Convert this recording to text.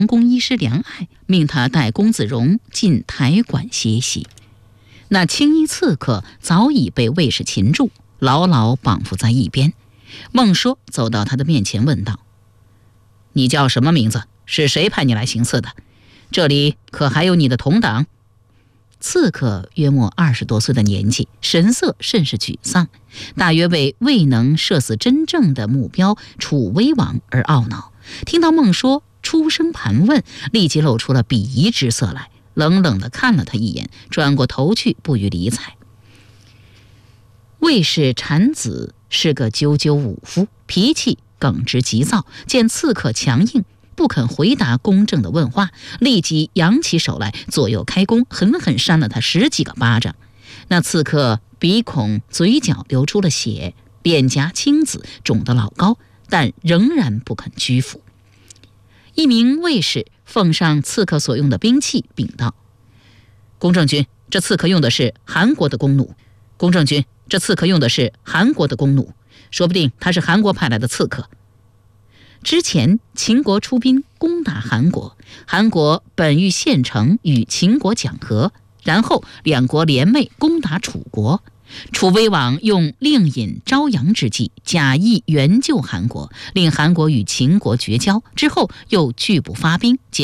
宫医师梁爱，命他带公子荣进台馆歇息。那青衣刺客早已被卫士擒住，牢牢绑缚在一边。孟说走到他的面前问道：你叫什么名字？是谁派你来行刺的？这里可还有你的同党？刺客约莫20多岁的年纪，神色甚是沮丧，大约为未能射死真正的目标楚威王而懊恼。听到孟说出声盘问，立即露出了鄙夷之色来，冷冷地看了他一眼，转过头去不予理睬。卫士产子是个赳赳武夫，脾气耿直急躁，见刺客强硬，不肯回答公正的问话，立即扬起手来，左右开弓，狠狠扇了他10几个巴掌。那刺客鼻孔嘴角流出了血，脸颊青紫，肿得老高，但仍然不肯屈服。一名卫士奉上刺客所用的兵器，禀道：公正军，这刺客用的是韩国的弓弩。公正军，这刺客用的是韩国的弓弩，说不定他是韩国派来的刺客。之前秦国出兵攻打韩国，韩国本欲献城与秦国讲和，然后两国联袂攻打楚国。楚威王用令尹招阳之计，假意援救韩国，令韩国与秦国绝交，之后又拒不发兵，